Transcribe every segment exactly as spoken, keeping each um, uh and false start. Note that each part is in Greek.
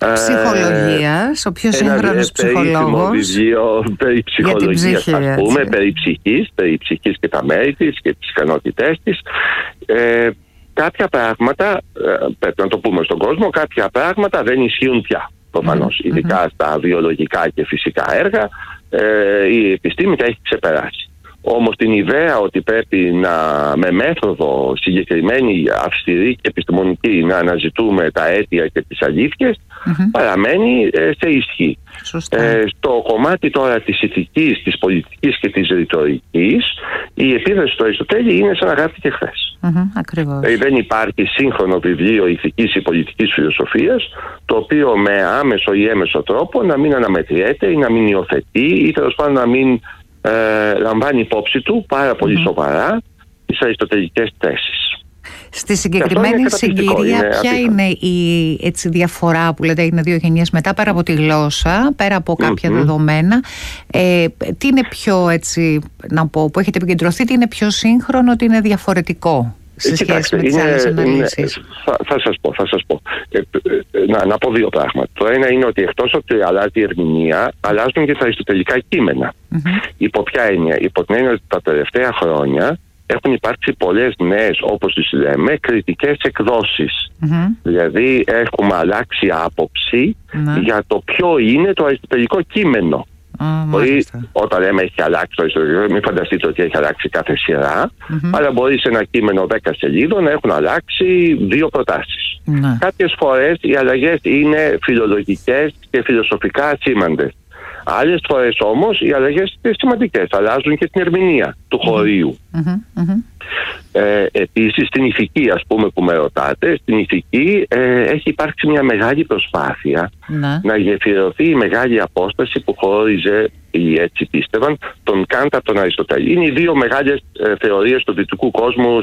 ψυχολογίας, ο πιο σύγχρονος ψυχολόγος. Βιβλίο περί ψυχολογίας, ας πούμε, περί ψυχής, περί ψυχής και τα μέρη της και τις ικανότητές της. Ε, κάποια πράγματα, πρέπει να το πούμε στον κόσμο, κάποια πράγματα δεν ισχύουν πια. Προφανώς, mm-hmm. ειδικά στα βιολογικά και φυσικά έργα, ε, η επιστήμη τα έχει ξεπεράσει. Όμως την ιδέα ότι πρέπει να, με μέθοδο συγκεκριμένη, αυστηρή και επιστημονική, να αναζητούμε τα αίτια και τις αλήθειες, mm-hmm. παραμένει ε, σε ισχύ. Ε, στο κομμάτι τώρα της ηθικής, της πολιτικής και της ρητορικής, η επίδραση του Αριστοτέλη είναι σαν να γράφτηκε χθες. Mm-hmm, ακριβώς. Ε, δεν υπάρχει σύγχρονο βιβλίο ηθικής ή πολιτικής φιλοσοφίας, το οποίο με άμεσο ή έμεσο τρόπο να μην αναμετριέται ή να μην υιοθετεί ή τέλος πάντων να μην Ε, λαμβάνει υπόψη του πάρα πολύ mm-hmm. σοβαρά τις αριστοτελικές θέσεις. Στη συγκεκριμένη συγκυρία, είναι ποια είναι η έτσι, διαφορά που λέτε είναι δύο γενιές μετά, πέρα από τη γλώσσα, πέρα από κάποια mm-hmm. δεδομένα, ε, τι είναι πιο έτσι, να πω, που έχετε επικεντρωθεί, τι είναι πιο σύγχρονο, τι είναι διαφορετικό σε σχέση Κοιτάξτε, με τις είναι, άλλες αναλύσεις? Θα, θα σας πω, θα σας πω. Ε, ε, να, να πω δύο πράγματα. Το ένα είναι ότι εκτός ότι αλλάζει η ερμηνεία, αλλάζουν και τα αριστοτελικά κείμενα. Mm-hmm. Υπό ποια έννοια? Υπό την έννοια ότι τα τελευταία χρόνια έχουν υπάρξει πολλές νέες, όπως τις λέμε, κριτικές εκδόσεις. Mm-hmm. Δηλαδή έχουμε αλλάξει άποψη mm-hmm. για το ποιο είναι το αριστοτελικό κείμενο. Oh, μπορεί, όταν λέμε έχει αλλάξει το ιστορικό, μην φανταστείτε ότι έχει αλλάξει κάθε σειρά, mm-hmm. αλλά μπορεί σε ένα κείμενο δέκα σελίδων να έχουν αλλάξει δύο προτάσεις. Mm-hmm. Κάποιες φορές οι αλλαγές είναι φιλολογικές και φιλοσοφικά ασήμαντες. Άλλες φορές όμως οι αλλαγές είναι σημαντικές, αλλάζουν και την ερμηνεία του mm-hmm. χωρίου. Mm-hmm. Mm-hmm. Ε, επίσης στην ηθική, ας πούμε, που με ρωτάτε, στην ηθική ε, έχει υπάρξει μια μεγάλη προσπάθεια mm-hmm. να γεφυρωθεί η μεγάλη απόσταση που χώριζε, ή έτσι πίστευαν, τον Καντ από τον Αριστοτέλη. Είναι οι δύο μεγάλες ε, θεωρίες του δυτικού κόσμου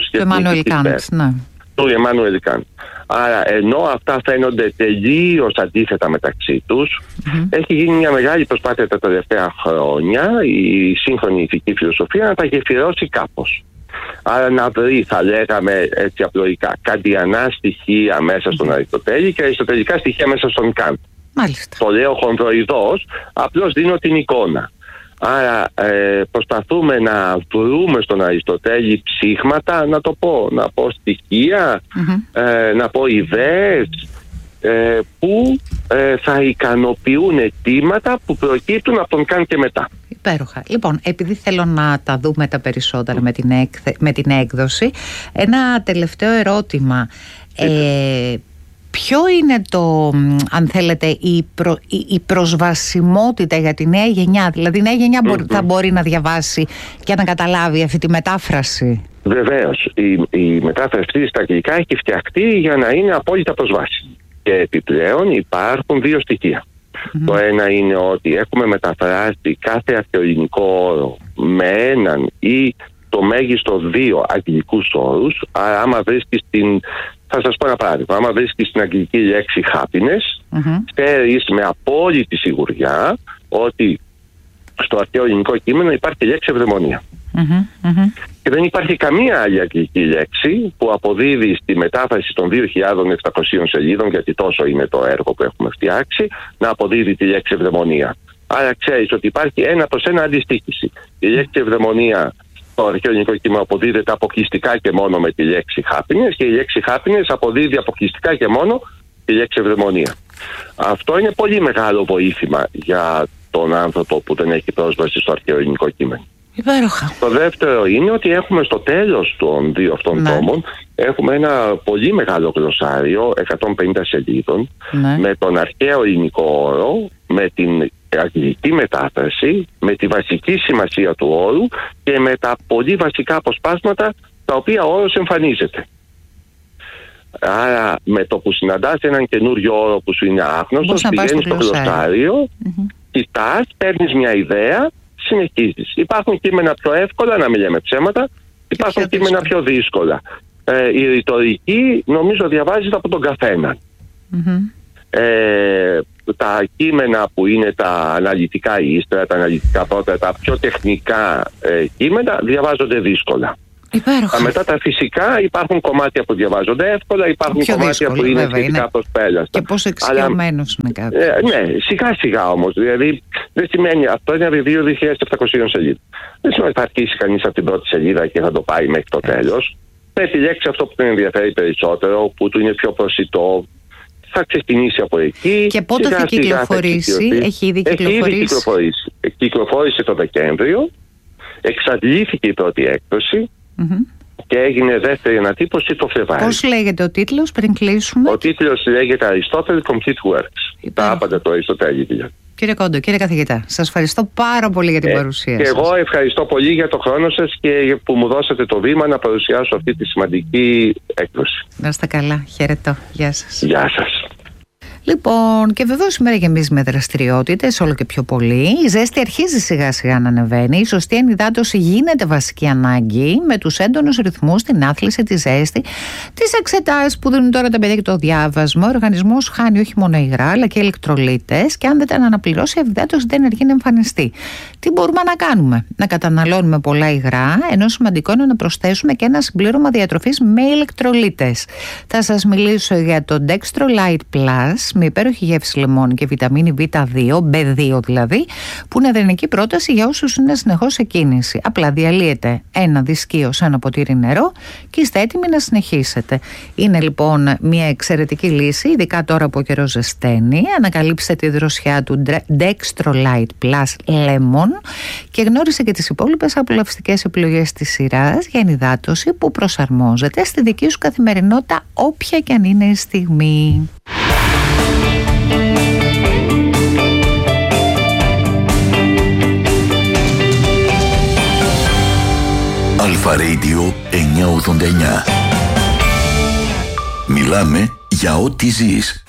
του Εμμάνουελ Καντ. Άρα ενώ αυτά φαίνονται τελείως αντίθετα μεταξύ τους, mm-hmm. έχει γίνει μια μεγάλη προσπάθεια τα τελευταία χρόνια η σύγχρονη ηθική φιλοσοφία να τα γεφυρώσει κάπως. Άρα να βρει, θα λέγαμε έτσι απλοϊκά, καντιανά στοιχεία μέσα στον Αριστοτέλη και αριστοτελικά στοιχεία μέσα στον Καντ. Μάλιστα. Το λέω χονδροειδώς, απλώς δίνω την εικόνα. Άρα ε, προσπαθούμε να βρούμε στον Αριστοτέλη ψήγματα, να το πω, να πω στοιχεία, mm-hmm. ε, να πω ιδέες ε, που ε, θα ικανοποιούν αιτήματα που προκύπτουν από τον Καντ και μετά. Υπέροχα. Λοιπόν, επειδή θέλω να τα δούμε τα περισσότερα με την, έκθε, με την έκδοση, ένα τελευταίο ερώτημα. Ε, Ποιο είναι το, αν θέλετε, η, προ, η, η προσβασιμότητα για τη νέα γενιά? Δηλαδή η νέα γενιά mm-hmm. μπορεί, θα μπορεί να διαβάσει και να καταλάβει αυτή τη μετάφραση? Βεβαίως. Η, η μετάφραση στα αγγλικά έχει φτιαχτεί για να είναι απόλυτα προσβάσιμη. Και επιπλέον υπάρχουν δύο στοιχεία. Mm-hmm. Το ένα είναι ότι έχουμε μεταφράσει κάθε αρχαιοελληνικό όρο με έναν ή το μέγιστο δύο αγγλικούς όρους. Άρα άμα βρίσκεις την... Θα σας πω ένα παράδειγμα. Άμα βρίσκεις την αγγλική λέξη happiness, mm-hmm. ξέρεις με απόλυτη σιγουριά ότι στο αρχαίο ελληνικό κείμενο υπάρχει λέξη ευδαιμονία. Mm-hmm. Mm-hmm. Και δεν υπάρχει καμία άλλη αγγλική λέξη που αποδίδει στη μετάφραση των δύο χιλιάδες επτακόσιων σελίδων, γιατί τόσο είναι το έργο που έχουμε φτιάξει, να αποδίδει τη λέξη ευδαιμονία. Άρα ξέρεις ότι υπάρχει ένα προς ένα αντιστοίχηση. Η λέξη ευδαιμονία το αρχαίο ελληνικό κείμενο αποδίδεται αποκλειστικά και μόνο με τη λέξη happiness και η λέξη happiness αποδίδει αποκλειστικά και μόνο τη λέξη ευδαιμονία. Αυτό είναι πολύ μεγάλο βοήθημα για τον άνθρωπο που δεν έχει πρόσβαση στο αρχαίο ελληνικό κείμενο. Υπέροχα. Το δεύτερο είναι ότι έχουμε στο τέλος των δύο αυτών ναι. τόμων έχουμε ένα πολύ μεγάλο γλωσσάριο εκατόν πενήντα σελίδων ναι. με τον αρχαίο ελληνικό όρο, με την αγγλική μετάφραση, με τη βασική σημασία του όρου και με τα πολύ βασικά αποσπάσματα τα οποία ο όρος εμφανίζεται. Άρα με το που συναντάς έναν καινούριο όρο που σου είναι άγνωστος, πηγαίνεις στο γλωσσάριο, mm-hmm. κοιτάς, παίρνεις μια ιδέα, συνεχίζεις. Υπάρχουν κείμενα πιο εύκολα, να μην λέμε ψέματα, υπάρχουν πιο κείμενα πιο δύσκολα. Ε, η ρητορική νομίζω διαβάζεται από τον καθένα. Mm-hmm. Ε, τα κείμενα που είναι τα αναλυτικά ύστερα, τα αναλυτικά πρώτα, τα πιο τεχνικά ε, κείμενα διαβάζονται δύσκολα. Υπέροχα. Μετά τα φυσικά υπάρχουν κομμάτια που διαβάζονται εύκολα, υπάρχουν πιο κομμάτια δύσκολο, που είναι βέβαια, σχετικά είναι... προσπέλαστα. Και πόσο εξοικειωμένος είναι κάποιος. Ε, ναι, σιγά σιγά όμως. Δηλαδή δεν σημαίνει αυτό είναι ένα βιβλίο δύο χιλιάδες επτακόσιες σελίδων. Δεν σημαίνει ότι θα αρχίσει κανείς από την πρώτη σελίδα και θα το πάει μέχρι το τέλος. Θα επιλέξει αυτό που τον ενδιαφέρει περισσότερο, που του είναι πιο προσιτό. Θα ξεκινήσει από εκεί. Και πότε σιγά, θα κυκλοφορήσει, θα έχει ήδη κυκλοφορήσει. Έχει ήδη κυκλοφορήσει. Κυκλοφόρησε το Δεκέμβριο, εξαντλήθηκε η πρώτη έκδοση mm-hmm. και έγινε δεύτερη ανατύπωση το Φλεβάρι. Πώς λέγεται ο τίτλος πριν κλείσουμε? Ο τίτλος λέγεται Aristotle Complete Works. Τα άπαντα το Αριστοτέλη δηλαδή. Κύριε Κόντο, κύριε καθηγητά, σας ευχαριστώ πάρα πολύ για την ε, παρουσία και σας. Και εγώ ευχαριστώ πολύ για το χρόνο σας και που μου δώσατε το βήμα να παρουσιάσω αυτή τη σημαντική έκδοση. Να είστε καλά. Χαιρετώ. Γεια σας. Γεια σας. Λοιπόν, και βεβαίως σήμερα γεμίζει με δραστηριότητες όλο και πιο πολύ. Η ζέστη αρχίζει σιγά σιγά να ανεβαίνει. Η σωστή ενυδάτωση γίνεται βασική ανάγκη με τους έντονους ρυθμούς, την άθληση, τη ζέστη, τις εξετάσεις που δίνουν τώρα τα παιδιά και το διάβασμα. Ο οργανισμός χάνει όχι μόνο υγρά αλλά και ηλεκτρολίτες και αν δεν τα αναπληρώσει, η ενυδάτωση δεν ενεργεί να εμφανιστεί. Τι μπορούμε να κάνουμε? Να καταναλώνουμε πολλά υγρά, ενώ σημαντικό είναι να προσθέσουμε και ένα συμπλήρωμα διατροφής με ηλεκτρολίτες. Θα σας μιλήσω για το Dextrolite Plus με υπέροχη γεύση λεμόνι και βιταμίνη βι δύο, μπι δύο δηλαδή, που είναι ιδανική πρόταση για όσους είναι συνεχώς σε κίνηση. Απλά διαλύετε ένα δισκείο σε ένα ποτήρι νερό και είστε έτοιμοι να συνεχίσετε. Είναι λοιπόν μια εξαιρετική λύση, ειδικά τώρα που ο καιρός ζεσταίνει. Ανακαλύψτε τη δροσιά του Dextrolite Plus Lemon και γνώρισε και τις υπόλοιπες απολαυστικές επιλογές της σειράς για ενυδάτωση που προσαρμόζεται στη δική σου καθημερινότητα, όποια και αν είναι η στιγμή. Αλφα Radio εννιακόσια ογδόντα εννιά. Μιλάμε για ό,τι ζεις.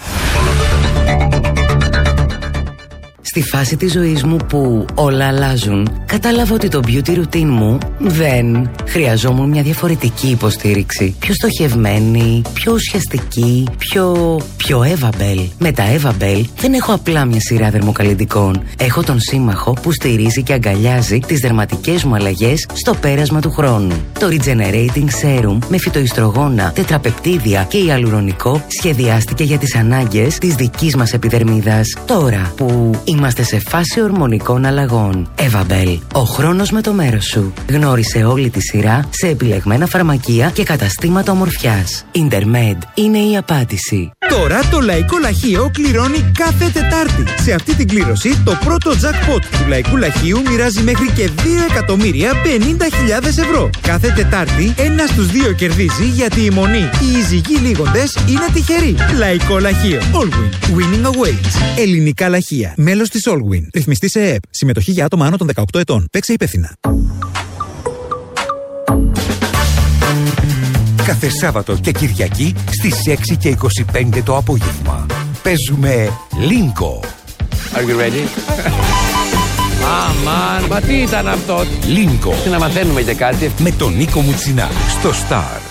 Στη φάση της ζωής μου που όλα αλλάζουν, κατάλαβα ότι το beauty routine μου δεν χρειαζόμουν μια διαφορετική υποστήριξη. Πιο στοχευμένη, πιο ουσιαστική, πιο... πιο Evabel. Με τα Evabel δεν έχω απλά μια σειρά δερμοκαλλυντικών. Έχω τον σύμμαχο που στηρίζει και αγκαλιάζει τις δερματικές μου αλλαγές στο πέρασμα του χρόνου. Το Regenerating Serum με φυτοϊστρογόνα, τετραπεπτίδια και ιαλουρονικό σχεδιάστηκε για τις ανάγκες της δικής μας επιδερμίδας. Τώρα που είμαστε σε φάση ορμονικών αλλαγών. Evabel. Ο χρόνος με το μέρος σου. Γνώρισε όλη τη σειρά σε επιλεγμένα φαρμακεία και καταστήματα ομορφιάς. Intermed είναι η απάντηση. Τώρα το Λαϊκό Λαχείο κληρώνει κάθε Τετάρτη. Σε αυτή την κλήρωση το πρώτο jackpot του Λαϊκού Λαχείου μοιράζει μέχρι και δύο εκατομμύρια πενήντα χιλιάδες ευρώ. Κάθε Τετάρτη ένας στους δύο κερδίζει, γιατί η μονή οι εισηγοί λίγοντες είναι τυχεροί. Λαϊκό Λαχείο. Allwin. Winning awaits. Ελληνικά λαχεία. Μέλος της Allwin. Ρυθμιστή σε ΕΕΠ. Συμμετοχή για άτομα άνω των δεκαοκτώ ετών. Παίξε υπεύθυνα. Κάθε Σάββατο και Κυριακή στις έξι και είκοσι πέντε το απόγευμα παίζουμε Linko. Are you ready? Αμάν, μα τι ήταν αυτό? Linko. Να μαθαίνουμε και κάτι. Με τον Νίκο Μουτσινά στο Star.